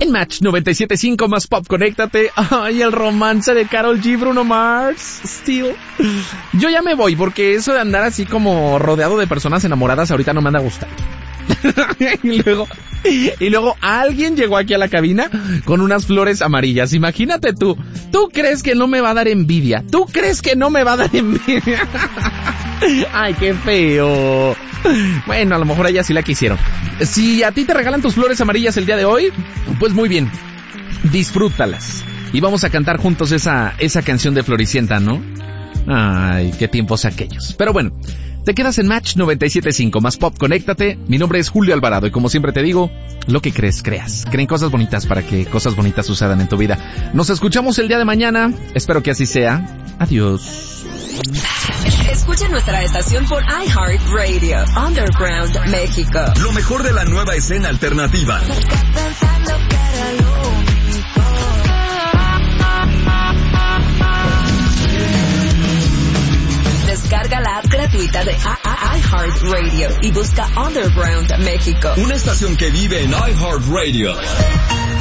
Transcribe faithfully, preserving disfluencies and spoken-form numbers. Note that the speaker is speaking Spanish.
En Match noventa y siete punto cinco más pop, conéctate. Ay, el romance de Karol G, Bruno Mars, Still. Yo ya me voy porque eso de andar así como rodeado de personas enamoradas ahorita no me anda gustando. y luego y luego alguien llegó aquí a la cabina con unas flores amarillas. Imagínate tú. ¿Tú crees que no me va a dar envidia? ¿Tú crees que no me va a dar envidia? Ay, qué feo. Bueno, a lo mejor a ella sí la quisieron. Si a ti te regalan tus flores amarillas el día de hoy, pues muy bien. Disfrútalas. Y vamos a cantar juntos esa esa canción de Floricienta, ¿no? Ay, qué tiempos aquellos. Pero bueno, te quedas en Match noventa y siete punto cinco más pop, conéctate. Mi nombre es Julio Alvarado y como siempre te digo, lo que crees, creas. Creen cosas bonitas para que cosas bonitas sucedan en tu vida. Nos escuchamos el día de mañana. Espero que así sea. Adiós. Escucha nuestra estación por iHeartRadio, Underground México. Lo mejor de la nueva escena alternativa. Descarga la app gratuita de iHeartRadio y busca Underground México. Una estación que vive en iHeartRadio.